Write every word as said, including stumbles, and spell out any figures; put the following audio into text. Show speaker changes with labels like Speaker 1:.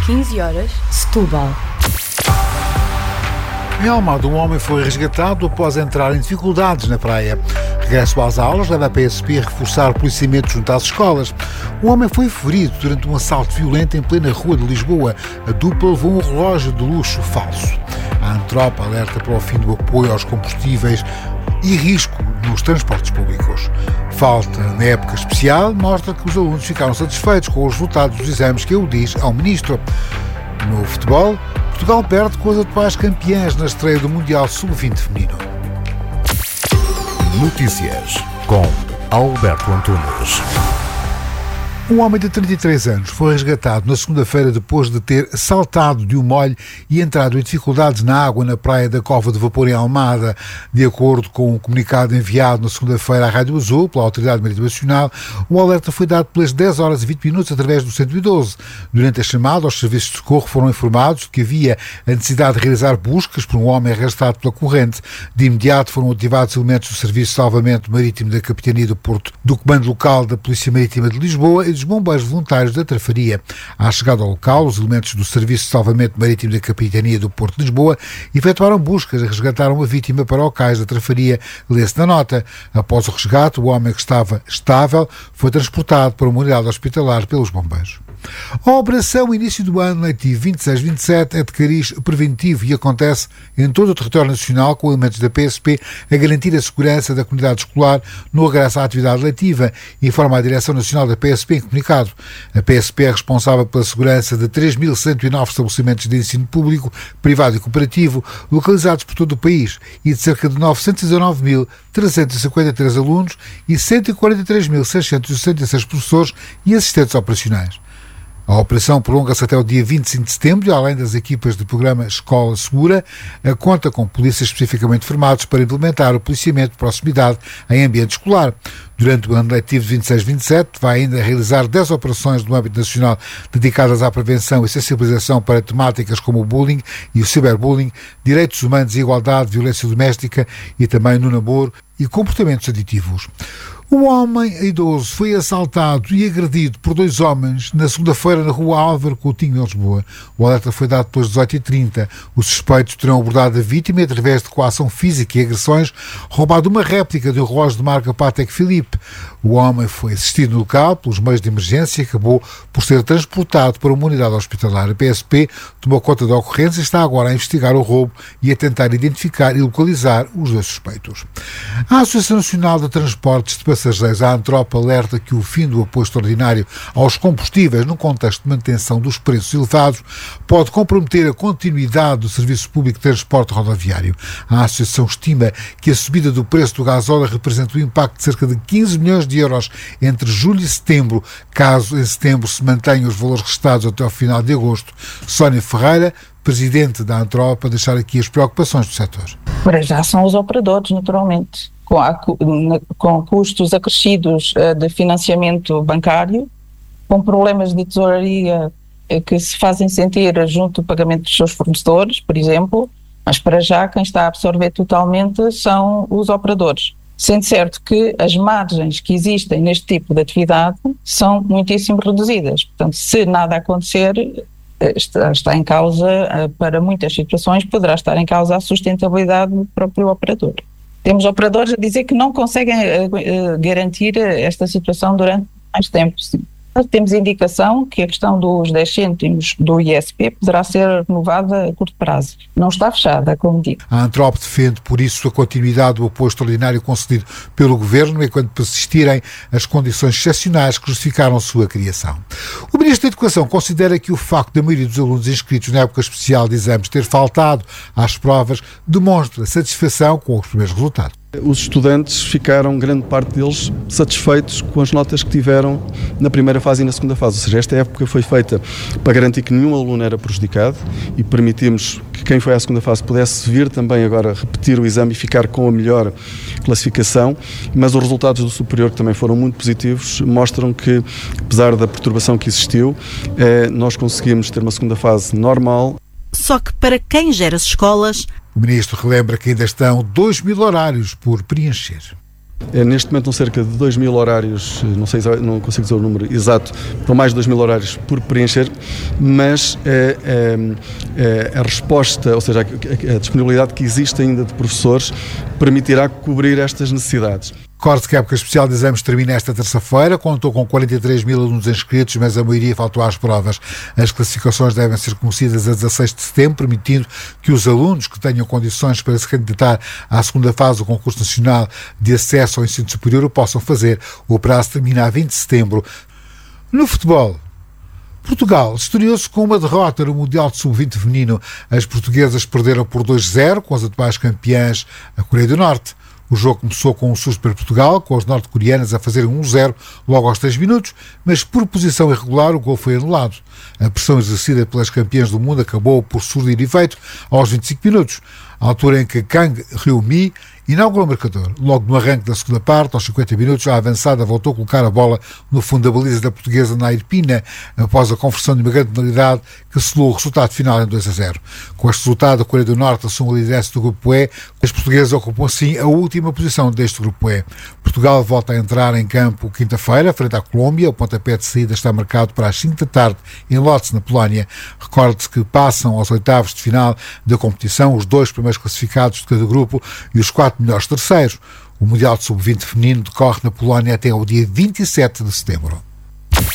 Speaker 1: quinze horas, Setúbal.
Speaker 2: Em Almada, um homem foi resgatado após entrar em dificuldades na praia. Regresso às aulas leva a P S P a reforçar o policiamento junto às escolas. O homem foi ferido durante um assalto violento em plena rua de Lisboa. A dupla levou um relógio de luxo falso. A Antropa alerta para o fim do apoio aos combustíveis e risco nos transportes públicos. Falta na época especial mostra que os alunos ficaram satisfeitos com os resultados dos exames que o diz ao ministro. No futebol, Portugal perde com as atuais campeãs na estreia do Mundial sub vinte feminino.
Speaker 3: Notícias com Alberto Antunes.
Speaker 2: Um homem de trinta e três anos foi resgatado na segunda-feira depois de ter saltado de um molho e entrado em dificuldades na água na praia da Cova de Vapor em Almada. De acordo com um comunicado enviado na segunda-feira à Rádio Azul pela Autoridade Marítima Nacional, o alerta foi dado pelas dez horas e vinte minutos através do cento e doze. Durante a chamada, os serviços de socorro foram informados de que havia a necessidade de realizar buscas por um homem arrastado pela corrente. De imediato foram ativados elementos do Serviço de Salvamento Marítimo da Capitania do Porto, do Comando Local da Polícia Marítima de Lisboa e dos bombeiros voluntários da Trafaria. À chegada ao local, os elementos do Serviço de Salvamento Marítimo da Capitania do Porto de Lisboa efetuaram buscas e resgataram a vítima para o cais da Trafaria. Lê-se na nota. Após o resgate, o homem que estava estável foi transportado para uma unidade hospitalar pelos bombeiros. A operação início do ano letivo vinte e seis vinte e sete é de cariz preventivo e acontece em todo o território nacional com elementos da P S P a garantir a segurança da comunidade escolar no regresso à atividade letiva, informa a Direção Nacional da P S P em comunicado. A P S P é responsável pela segurança de três mil cento e nove estabelecimentos de ensino público, privado e cooperativo localizados por todo o país e de cerca de novecentos e dezanove mil trezentos e cinquenta e três alunos e cento e quarenta e três mil seiscentos e sessenta e seis professores e assistentes operacionais. A operação prolonga-se até o dia vinte e cinco de setembro e, além das equipas do programa Escola Segura, conta com polícias especificamente formados para implementar o policiamento de proximidade em ambiente escolar. Durante o ano letivo de vinte e seis vinte e sete, vai ainda realizar dez operações no âmbito nacional dedicadas à prevenção e sensibilização para temáticas como o bullying e o ciberbullying, direitos humanos e igualdade, violência doméstica e também no namoro e comportamentos aditivos. Um homem idoso foi assaltado e agredido por dois homens na segunda-feira na rua Álvaro Coutinho, em Lisboa. O alerta foi dado pelas dezoito e trinta. Os suspeitos terão abordado a vítima e, através de coação física e agressões, roubado uma réplica de um relógio de marca Patek Philippe. O homem foi assistido no local pelos meios de emergência e acabou por ser transportado para uma unidade hospitalar. A P S P tomou conta da ocorrência e está agora a investigar o roubo e a tentar identificar e localizar os dois suspeitos. A Associação Nacional de Transportes de Passageiros, a Antropa, alerta que o fim do apoio extraordinário aos combustíveis no contexto de manutenção dos preços elevados pode comprometer a continuidade do serviço público de transporte rodoviário. A associação estima que a subida do preço do gasóleo representa um impacto de cerca de quinze milhões de euros entre julho e setembro, caso em setembro se mantenham os valores restados até ao final de agosto. Sónia Ferreira, presidente da Antropa, deixar aqui as preocupações do setor.
Speaker 4: Para já são os operadores, naturalmente, com, a, com custos acrescidos de financiamento bancário, com problemas de tesouraria que se fazem sentir junto do pagamento dos seus fornecedores, por exemplo, mas para já quem está a absorver totalmente são os operadores. Sendo certo que as margens que existem neste tipo de atividade são muitíssimo reduzidas. Portanto, se nada acontecer, está, está em causa, para muitas situações, poderá estar em causa a sustentabilidade do próprio operador. Temos operadores a dizer que não conseguem uh, garantir esta situação durante mais tempo. Sim. Temos indicação que a questão dos dez cêntimos do I S P poderá ser renovada a curto prazo. Não está fechada, como digo.
Speaker 2: A Antropa defende, por isso, a continuidade do apoio extraordinário concedido pelo Governo enquanto persistirem as condições excepcionais que justificaram a sua criação. O Ministro da Educação considera que o facto da maioria dos alunos inscritos na época especial de exames ter faltado às provas demonstra satisfação com os primeiros resultados.
Speaker 5: Os estudantes ficaram, grande parte deles, satisfeitos com as notas que tiveram na primeira fase e na segunda fase. Ou seja, esta época foi feita para garantir que nenhum aluno era prejudicado e permitimos que quem foi à segunda fase pudesse vir também agora repetir o exame e ficar com a melhor classificação. Mas os resultados do superior, que também foram muito positivos, mostram que, apesar da perturbação que existiu, eh, nós conseguimos ter uma segunda fase normal.
Speaker 6: Só que para quem gera as escolas...
Speaker 2: O Ministro relembra que ainda estão dois mil horários por preencher.
Speaker 5: É, neste momento, são cerca de dois mil horários, não sei, não consigo dizer o número exato, estão mais de dois mil horários por preencher, mas é, é, é, a resposta, ou seja, a, a disponibilidade que existe ainda de professores permitirá cobrir estas necessidades.
Speaker 2: Corte que a época especial de exames termina esta terça-feira, contou com quarenta e três mil alunos inscritos, mas a maioria faltou às provas. As classificações devem ser conhecidas a dezasseis de setembro, permitindo que os alunos que tenham condições para se candidatar à segunda fase do concurso nacional de acesso ao ensino superior o possam fazer. O prazo termina a vinte de setembro. No futebol, Portugal estreou-se com uma derrota no Mundial de sub vinte feminino. As portuguesas perderam por dois a zero com as atuais campeãs, a Coreia do Norte. O jogo começou com um susto para Portugal, com as norte-coreanas a fazerem um a zero logo aos três minutos, mas por posição irregular o gol foi anulado. A pressão exercida pelas campeãs do mundo acabou por surtir efeito aos vinte e cinco minutos, à altura em que Kang Hyun-mi inaugurou o marcador. Logo no arranque da segunda parte, aos cinquenta minutos, a avançada voltou a colocar a bola no fundo da baliza da portuguesa Nair Pina, após a conversão de uma grande penalidade que selou o resultado final em dois a zero. Com este resultado, a Coreia do Norte assume a liderança do Grupo E. As portuguesas ocupam assim a última posição deste Grupo E. Portugal volta a entrar em campo quinta-feira, frente à Colômbia. O pontapé de saída está marcado para as cinco da tarde em Lodz, na Polónia. Recorde-se que passam aos oitavos de final da competição os dois primeiros classificados de cada grupo e os quatro melhores terceiros. O Mundial de sub vinte feminino decorre na Polónia até ao dia vinte e sete de setembro.